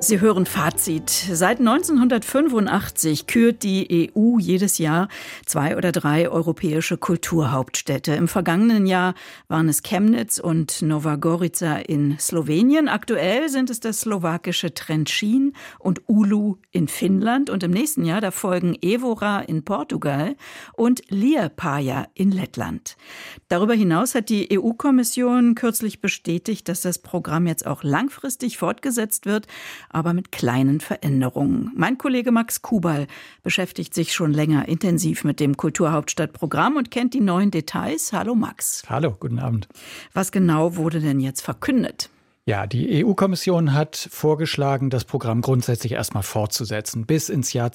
Sie hören Fazit. Seit 1985 kürt die EU jedes Jahr 2 oder 3 europäische Kulturhauptstädte. Im vergangenen Jahr waren es Chemnitz und Nova Gorica in Slowenien. Aktuell sind es das slowakische Trenčín und Oulu in Finnland. Und im nächsten Jahr, da folgen Évora in Portugal und Liepāja in Lettland. Darüber hinaus hat die EU-Kommission kürzlich bestätigt, dass das Programm jetzt auch langfristig fortgesetzt wird, aber mit kleinen Veränderungen. Mein Kollege Max Kubal beschäftigt sich schon länger intensiv mit dem Kulturhauptstadtprogramm und kennt die neuen Details. Hallo Max. Hallo, guten Abend. Was genau wurde denn jetzt verkündet? Ja, die EU-Kommission hat vorgeschlagen, das Programm grundsätzlich erstmal fortzusetzen, bis ins Jahr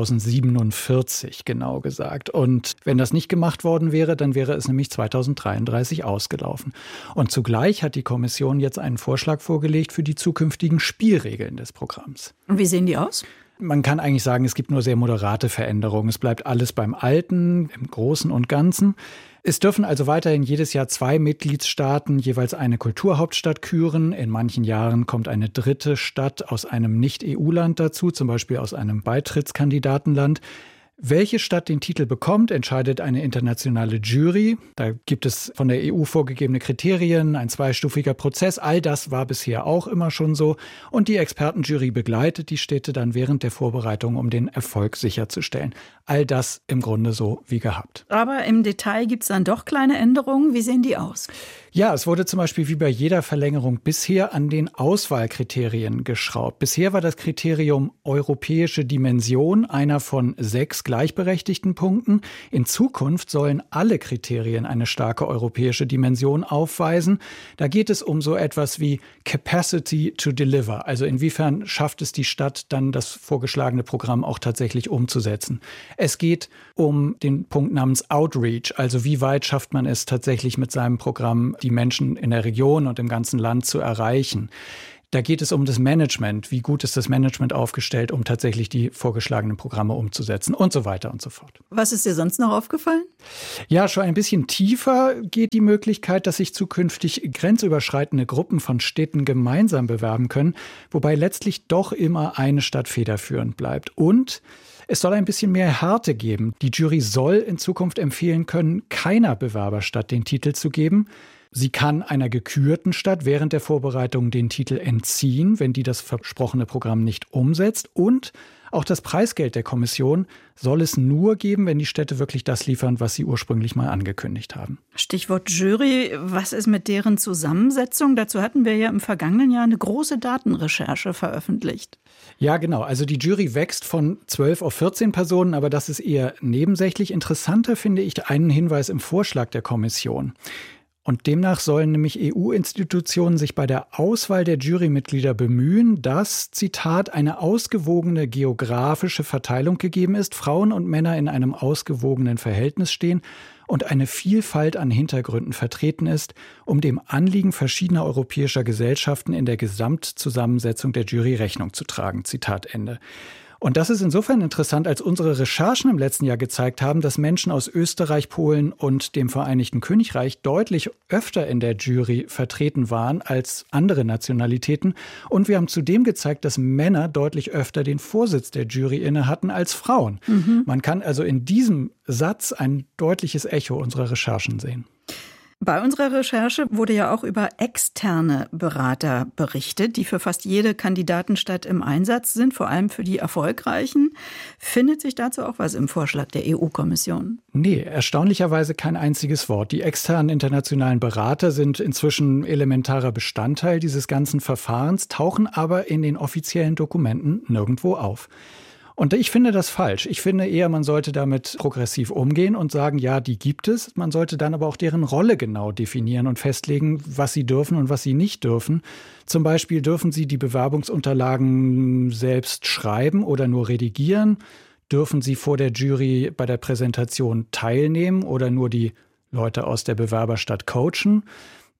2047 genau gesagt. Und wenn das nicht gemacht worden wäre, dann wäre es nämlich 2033 ausgelaufen. Und zugleich hat die Kommission jetzt einen Vorschlag vorgelegt für die zukünftigen Spielregeln des Programms. Und wie sehen die aus? Man kann eigentlich sagen, es gibt nur sehr moderate Veränderungen. Es bleibt alles beim Alten, im Großen und Ganzen. Es dürfen also weiterhin jedes Jahr 2 Mitgliedstaaten jeweils eine Kulturhauptstadt küren. In manchen Jahren kommt eine dritte Stadt aus einem Nicht-EU-Land dazu, zum Beispiel aus einem Beitrittskandidatenland. Welche Stadt den Titel bekommt, entscheidet eine internationale Jury. Da gibt es von der EU vorgegebene Kriterien, ein zweistufiger Prozess. All das war bisher auch immer schon so. Und die Expertenjury begleitet die Städte dann während der Vorbereitung, um den Erfolg sicherzustellen. All das im Grunde so wie gehabt. Aber im Detail gibt es dann doch kleine Änderungen. Wie sehen die aus? Ja, es wurde zum Beispiel wie bei jeder Verlängerung bisher an den Auswahlkriterien geschraubt. Bisher war das Kriterium europäische Dimension einer von 6 gleichberechtigten Punkten. In Zukunft sollen alle Kriterien eine starke europäische Dimension aufweisen. Da geht es um so etwas wie Capacity to Deliver. Also inwiefern schafft es die Stadt dann, das vorgeschlagene Programm auch tatsächlich umzusetzen. Es geht um den Punkt namens Outreach. Also wie weit schafft man es tatsächlich mit seinem Programm, die Menschen in der Region und im ganzen Land zu erreichen. Da geht es um das Management. Wie gut ist das Management aufgestellt, um tatsächlich die vorgeschlagenen Programme umzusetzen und so weiter und so fort. Was ist dir sonst noch aufgefallen? Ja, schon ein bisschen tiefer geht die Möglichkeit, dass sich zukünftig grenzüberschreitende Gruppen von Städten gemeinsam bewerben können, wobei letztlich doch immer eine Stadt federführend bleibt. Und es soll ein bisschen mehr Härte geben. Die Jury soll in Zukunft empfehlen können, keiner Bewerberstadt den Titel zu geben. Sie kann einer gekürten Stadt während der Vorbereitung den Titel entziehen, wenn die das versprochene Programm nicht umsetzt. Und auch das Preisgeld der Kommission soll es nur geben, wenn die Städte wirklich das liefern, was sie ursprünglich mal angekündigt haben. Stichwort Jury, was ist mit deren Zusammensetzung? Dazu hatten wir ja im vergangenen Jahr eine große Datenrecherche veröffentlicht. Ja, genau. Also die Jury wächst von 12 auf 14 Personen, aber das ist eher nebensächlich. Interessanter finde ich einen Hinweis im Vorschlag der Kommission. Und demnach sollen nämlich EU-Institutionen sich bei der Auswahl der Jurymitglieder bemühen, dass, Zitat, eine ausgewogene geografische Verteilung gegeben ist, Frauen und Männer in einem ausgewogenen Verhältnis stehen und eine Vielfalt an Hintergründen vertreten ist, um dem Anliegen verschiedener europäischer Gesellschaften in der Gesamtzusammensetzung der Jury Rechnung zu tragen. Zitat Ende. Und das ist insofern interessant, als unsere Recherchen im letzten Jahr gezeigt haben, dass Menschen aus Österreich, Polen und dem Vereinigten Königreich deutlich öfter in der Jury vertreten waren als andere Nationalitäten. Und wir haben zudem gezeigt, dass Männer deutlich öfter den Vorsitz der Jury inne hatten als Frauen. Man kann also in diesem Satz ein deutliches Echo unserer Recherchen sehen. Bei unserer Recherche wurde ja auch über externe Berater berichtet, die für fast jede Kandidatenstadt im Einsatz sind, vor allem für die erfolgreichen. Findet sich dazu auch was im Vorschlag der EU-Kommission? Nee, erstaunlicherweise kein einziges Wort. Die externen internationalen Berater sind inzwischen elementarer Bestandteil dieses ganzen Verfahrens, tauchen aber in den offiziellen Dokumenten nirgendwo auf. Und ich finde das falsch. Ich finde eher, man sollte damit progressiv umgehen und sagen, ja, die gibt es. Man sollte dann aber auch deren Rolle genau definieren und festlegen, was sie dürfen und was sie nicht dürfen. Zum Beispiel dürfen sie die Bewerbungsunterlagen selbst schreiben oder nur redigieren? Dürfen sie vor der Jury bei der Präsentation teilnehmen oder nur die Leute aus der Bewerberstadt coachen?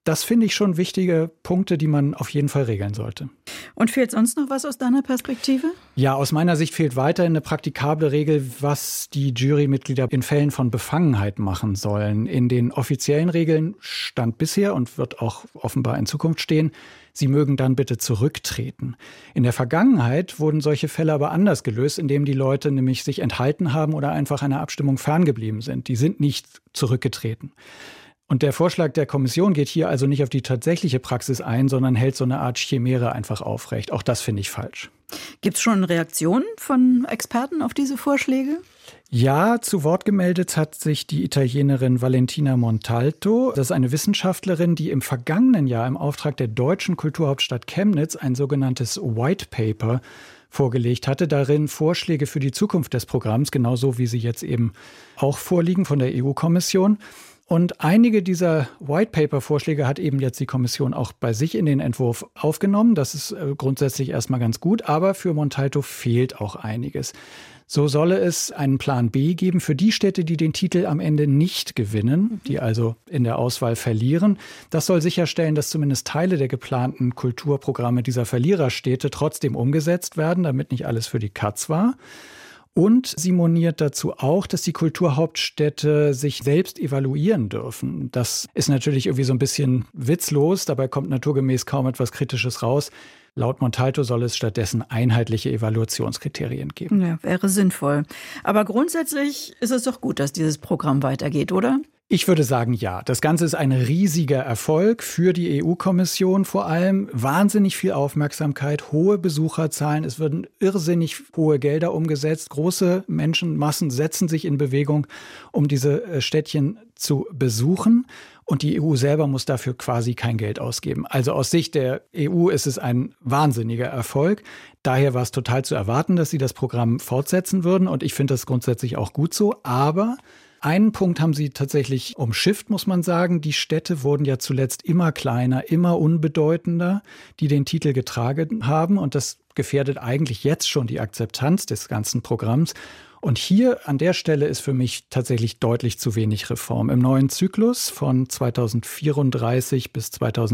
das finde ich schon wichtige Punkte, die man auf jeden Fall regeln sollte. Und fehlt sonst noch was aus deiner Perspektive? Ja, aus meiner Sicht fehlt weiterhin eine praktikable Regel, was die Jurymitglieder in Fällen von Befangenheit machen sollen. In den offiziellen Regeln stand bisher und wird auch offenbar in Zukunft stehen, sie mögen dann bitte zurücktreten. In der Vergangenheit wurden solche Fälle aber anders gelöst, indem die Leute nämlich sich enthalten haben oder einfach einer Abstimmung ferngeblieben sind. Die sind nicht zurückgetreten. Und der Vorschlag der Kommission geht hier also nicht auf die tatsächliche Praxis ein, sondern hält so eine Art Chimäre einfach aufrecht. Auch das finde ich falsch. Gibt es schon Reaktionen von Experten auf diese Vorschläge? Ja, zu Wort gemeldet hat sich die Italienerin Valentina Montalto. Das ist eine Wissenschaftlerin, die im vergangenen Jahr im Auftrag der deutschen Kulturhauptstadt Chemnitz ein sogenanntes White Paper vorgelegt hatte. Darin Vorschläge für die Zukunft des Programms, genauso wie sie jetzt eben auch vorliegen von der EU-Kommission. Und einige dieser White-Paper-Vorschläge hat eben jetzt die Kommission auch bei sich in den Entwurf aufgenommen. Das ist grundsätzlich erstmal ganz gut, aber für Montalto fehlt auch einiges. So solle es einen Plan B geben für die Städte, die den Titel am Ende nicht gewinnen, die also in der Auswahl verlieren. Das soll sicherstellen, dass zumindest Teile der geplanten Kulturprogramme dieser Verliererstädte trotzdem umgesetzt werden, damit nicht alles für die Katz war. Und sie moniert dazu auch, dass die Kulturhauptstädte sich selbst evaluieren dürfen. Das ist natürlich irgendwie so ein bisschen witzlos. Dabei kommt naturgemäß kaum etwas Kritisches raus. Laut Montalto soll es stattdessen einheitliche Evaluationskriterien geben. Ja, wäre sinnvoll. Aber grundsätzlich ist es doch gut, dass dieses Programm weitergeht, oder? Ich würde sagen, ja. Das Ganze ist ein riesiger Erfolg für die EU-Kommission vor allem. Wahnsinnig viel Aufmerksamkeit, hohe Besucherzahlen. Es werden irrsinnig hohe Gelder umgesetzt. Große Menschenmassen setzen sich in Bewegung, um diese Städtchen zu besuchen. Und die EU selber muss dafür quasi kein Geld ausgeben. Also aus Sicht der EU ist es ein wahnsinniger Erfolg. Daher war es total zu erwarten, dass sie das Programm fortsetzen würden. Und ich finde das grundsätzlich auch gut so. Aber einen Punkt haben sie tatsächlich umschifft, muss man sagen. Die Städte wurden ja zuletzt immer kleiner, immer unbedeutender, die den Titel getragen haben. Und das gefährdet eigentlich jetzt schon die Akzeptanz des ganzen Programms. Und hier an der Stelle ist für mich tatsächlich deutlich zu wenig Reform. Im neuen Zyklus von 2034 bis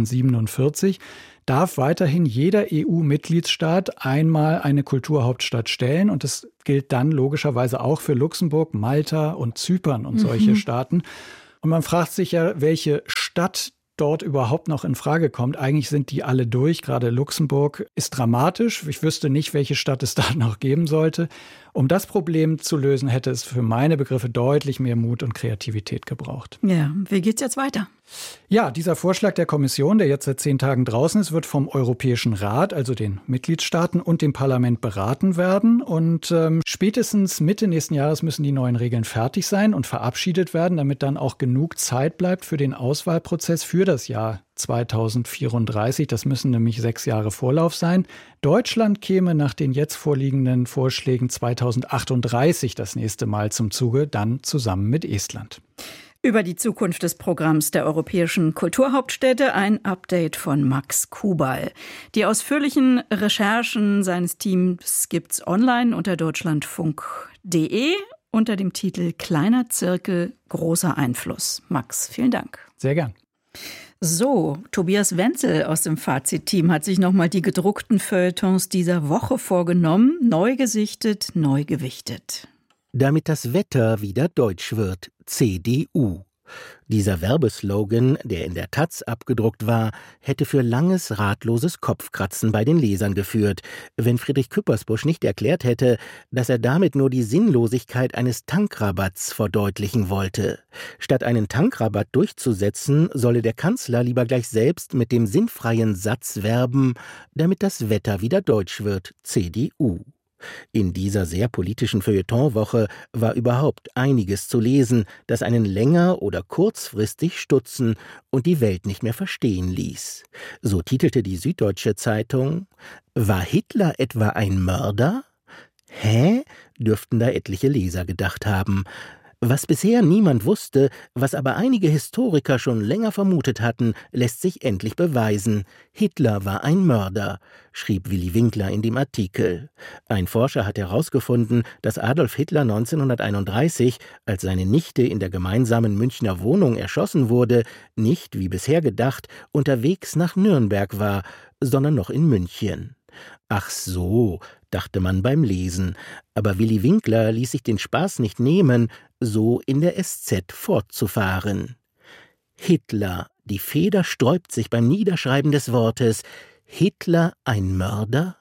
2047 darf weiterhin jeder EU-Mitgliedsstaat einmal eine Kulturhauptstadt stellen. Und das gilt dann logischerweise auch für Luxemburg, Malta und Zypern und solche Staaten. Und man fragt sich ja, welche Stadt dort überhaupt noch in Frage kommt. Eigentlich sind die alle durch. Gerade Luxemburg ist dramatisch. Ich wüsste nicht, welche Stadt es da noch geben sollte. Um das Problem zu lösen, hätte es für meine Begriffe deutlich mehr Mut und Kreativität gebraucht. Ja, wie geht's jetzt weiter? Ja, dieser Vorschlag der Kommission, der jetzt seit 10 Tagen draußen ist, wird vom Europäischen Rat, also den Mitgliedstaaten und dem Parlament beraten werden. Und spätestens Mitte nächsten Jahres müssen die neuen Regeln fertig sein und verabschiedet werden, damit dann auch genug Zeit bleibt für den Auswahlprozess für das Jahr 2034. Das müssen nämlich 6 Jahre Vorlauf sein. Deutschland käme nach den jetzt vorliegenden Vorschlägen 2038 das nächste Mal zum Zuge, dann zusammen mit Estland. Über die Zukunft des Programms der europäischen Kulturhauptstädte ein Update von Max Kubal. Die ausführlichen Recherchen seines Teams gibt's online unter deutschlandfunk.de unter dem Titel Kleiner Zirkel, großer Einfluss. Max, vielen Dank. Sehr gern. So, Tobias Wenzel aus dem Fazit-Team hat sich nochmal die gedruckten Feuilletons dieser Woche vorgenommen. Neu gesichtet, neu gewichtet. Damit das Wetter wieder deutsch wird. CDU. Dieser Werbeslogan, der in der Taz abgedruckt war, hätte für langes, ratloses Kopfkratzen bei den Lesern geführt, wenn Friedrich Küppersbusch nicht erklärt hätte, dass er damit nur die Sinnlosigkeit eines Tankrabatts verdeutlichen wollte. Statt einen Tankrabatt durchzusetzen, solle der Kanzler lieber gleich selbst mit dem sinnfreien Satz werben, damit das Wetter wieder deutsch wird. CDU. In dieser sehr politischen Feuilletonwoche war überhaupt einiges zu lesen, das einen länger oder kurzfristig stutzen und die Welt nicht mehr verstehen ließ. So titelte die Süddeutsche Zeitung: War Hitler etwa ein Mörder? Hä? Dürften da etliche Leser gedacht haben. Was bisher niemand wusste, was aber einige Historiker schon länger vermutet hatten, lässt sich endlich beweisen. Hitler war ein Mörder, schrieb Willi Winkler in dem Artikel. Ein Forscher hat herausgefunden, dass Adolf Hitler 1931, als seine Nichte in der gemeinsamen Münchner Wohnung erschossen wurde, nicht, wie bisher gedacht, unterwegs nach Nürnberg war, sondern noch in München. Ach so, dachte man beim Lesen, aber Willi Winkler ließ sich den Spaß nicht nehmen, so in der SZ fortzufahren. Hitler, die Feder sträubt sich beim Niederschreiben des Wortes. Hitler ein Mörder?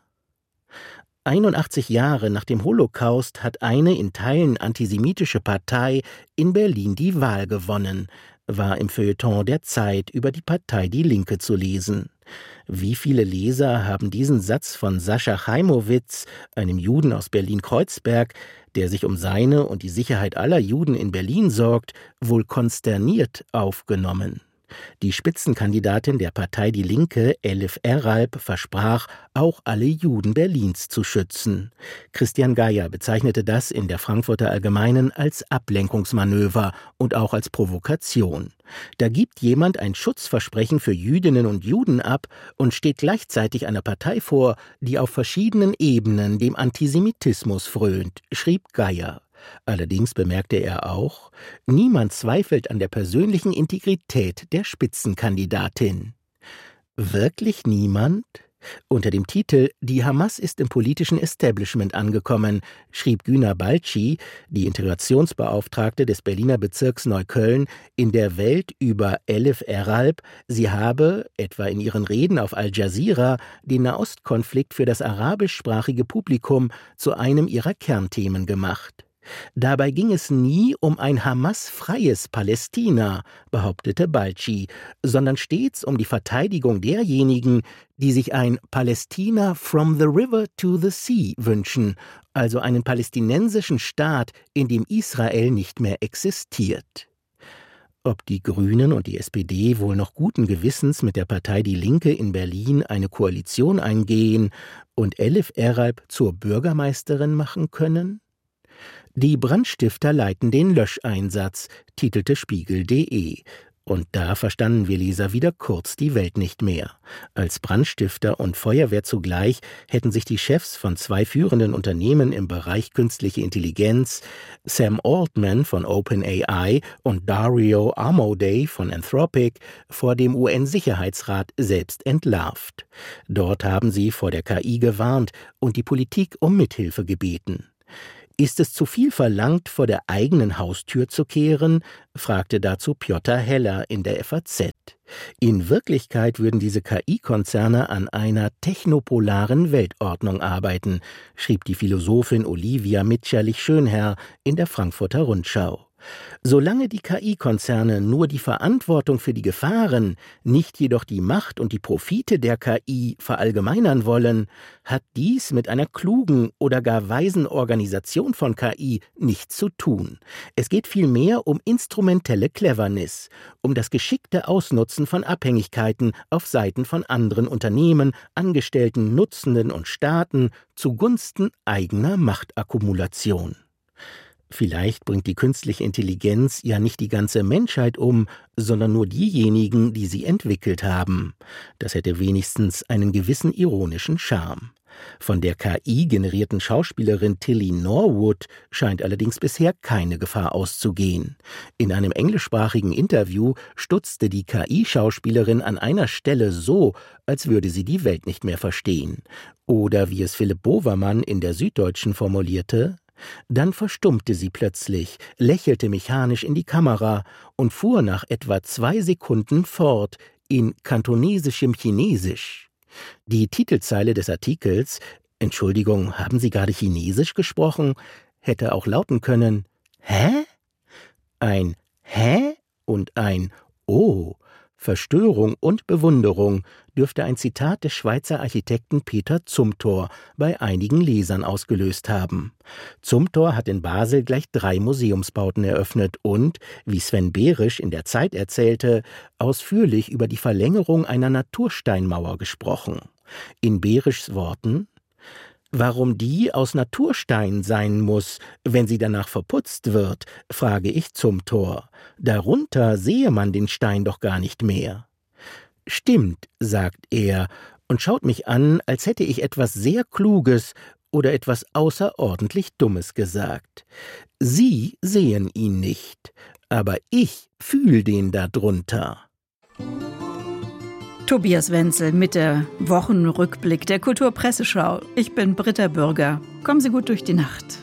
81 Jahre nach dem Holocaust hat eine in Teilen antisemitische Partei in Berlin die Wahl gewonnen, war im Feuilleton der Zeit über die Partei Die Linke zu lesen. Wie viele Leser haben diesen Satz von Sascha Chaimowitz, einem Juden aus Berlin-Kreuzberg, der sich um seine und die Sicherheit aller Juden in Berlin sorgt, wohl konsterniert aufgenommen? Die Spitzenkandidatin der Partei Die Linke, Elif Eralp, versprach, auch alle Juden Berlins zu schützen. Christian Geier bezeichnete das in der Frankfurter Allgemeinen als Ablenkungsmanöver und auch als Provokation. Da gibt jemand ein Schutzversprechen für Jüdinnen und Juden ab und steht gleichzeitig einer Partei vor, die auf verschiedenen Ebenen dem Antisemitismus frönt, schrieb Geier. Allerdings bemerkte er auch, niemand zweifelt an der persönlichen Integrität der Spitzenkandidatin. Wirklich niemand? Unter dem Titel »Die Hamas ist im politischen Establishment angekommen« schrieb Güner Balci, die Integrationsbeauftragte des Berliner Bezirks Neukölln, in der Welt über Elif Eralp, sie habe, etwa in ihren Reden auf Al Jazeera, den Nahostkonflikt für das arabischsprachige Publikum zu einem ihrer Kernthemen gemacht. Dabei ging es nie um ein Hamas-freies Palästina, behauptete Balci, sondern stets um die Verteidigung derjenigen, die sich ein Palästina from the river to the sea wünschen, also einen palästinensischen Staat, in dem Israel nicht mehr existiert. Ob die Grünen und die SPD wohl noch guten Gewissens mit der Partei Die Linke in Berlin eine Koalition eingehen und Elif Eralp zur Bürgermeisterin machen können? Die Brandstifter leiten den Löscheinsatz, titelte Spiegel.de. Und da verstanden wir Leser wieder kurz die Welt nicht mehr. Als Brandstifter und Feuerwehr zugleich hätten sich die Chefs von 2 führenden Unternehmen im Bereich künstliche Intelligenz, Sam Altman von OpenAI und Dario Amodei von Anthropic, vor dem UN-Sicherheitsrat selbst entlarvt. Dort haben sie vor der KI gewarnt und die Politik um Mithilfe gebeten. Ist es zu viel verlangt, vor der eigenen Haustür zu kehren? Fragte dazu Piotr Heller in der FAZ. In Wirklichkeit würden diese KI-Konzerne an einer technopolaren Weltordnung arbeiten, schrieb die Philosophin Olivia Mitscherlich-Schönherr in der Frankfurter Rundschau. Solange die KI-Konzerne nur die Verantwortung für die Gefahren, nicht jedoch die Macht und die Profite der KI verallgemeinern wollen, hat dies mit einer klugen oder gar weisen Organisation von KI nichts zu tun. Es geht vielmehr um instrumentelle Cleverness, um das geschickte Ausnutzen von Abhängigkeiten auf Seiten von anderen Unternehmen, Angestellten, Nutzenden und Staaten zugunsten eigener Machtakkumulation. Vielleicht bringt die künstliche Intelligenz ja nicht die ganze Menschheit um, sondern nur diejenigen, die sie entwickelt haben. Das hätte wenigstens einen gewissen ironischen Charme. Von der KI-generierten Schauspielerin Tilly Norwood scheint allerdings bisher keine Gefahr auszugehen. In einem englischsprachigen Interview stutzte die KI-Schauspielerin an einer Stelle so, als würde sie die Welt nicht mehr verstehen. Oder wie es Philipp Bovermann in der Süddeutschen formulierte: Dann verstummte sie plötzlich, lächelte mechanisch in die Kamera und fuhr nach etwa 2 Sekunden fort in kantonesischem Chinesisch. Die Titelzeile des Artikels »Entschuldigung, haben Sie gerade Chinesisch gesprochen?« hätte auch lauten können: »Hä?« Ein »Hä?« und ein »Oh«. Verstörung und Bewunderung dürfte ein Zitat des Schweizer Architekten Peter Zumthor bei einigen Lesern ausgelöst haben. Zumthor hat in Basel gleich 3 Museumsbauten eröffnet und, wie Sven Behrisch in der Zeit erzählte, ausführlich über die Verlängerung einer Natursteinmauer gesprochen. In Behrischs Worten: Warum die aus Naturstein sein muss, wenn sie danach verputzt wird, frage ich Zumthor. Darunter sehe man den Stein doch gar nicht mehr. Stimmt, sagt er und schaut mich an, als hätte ich etwas sehr Kluges oder etwas außerordentlich Dummes gesagt. Sie sehen ihn nicht, aber ich fühl den da drunter. Tobias Wenzel mit der Wochenrückblick der Kulturpresseschau. Ich bin Britta Bürger. Kommen Sie gut durch die Nacht.